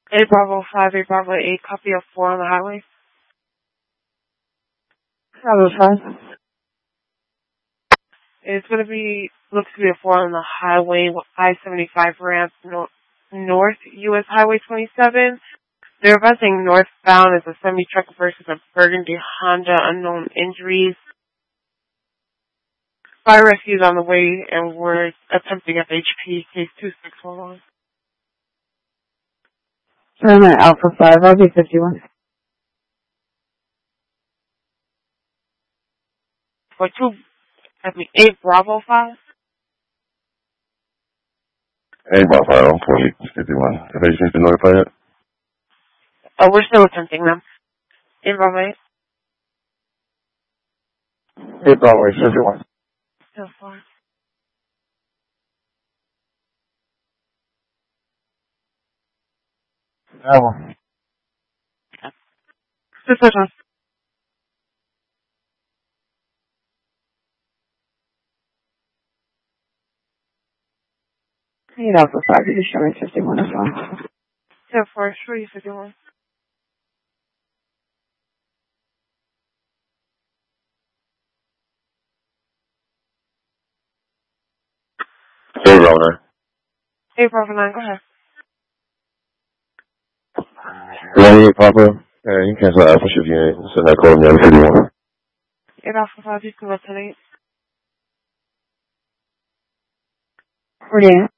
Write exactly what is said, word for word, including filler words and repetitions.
A Bravo five, A Bravo eight, copy of four on the highway. Bravo five. It's going to be, looks to be a four on the highway, I seventy-five ramp no, north, U S Highway twenty-seven. They're advancing northbound as a semi-truck versus a Burgundy Honda, unknown injuries. Fire rescue is on the way, and we're attempting F H P, case two six one one. Turn at Alpha five, I'll be fifty-one. For two, I mean, eight Bravo five. eight Bravo five, I'm forty, fifty-one. Have they been notified yet? Oh, we're still attempting them. eight Bravo eight. eight Bravo eight, fifty-one. So far. Bravo. Just switch on. eight Alpha five, you just show me fifty-one as well. So far, show you fifty-one. eight Bravo nine. eight Bravo nine, go ahead. one eight Papa, uh, you can cancel Alpha fifty-eight, send that code down to fifty-one. eight Alpha five, you can go to eight. forty-eight.